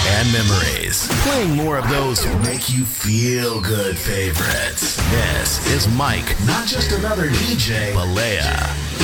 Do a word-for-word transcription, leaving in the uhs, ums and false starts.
and memories. Playing more of those make you feel good favorites. This is Mike, not just another D J, Malaya.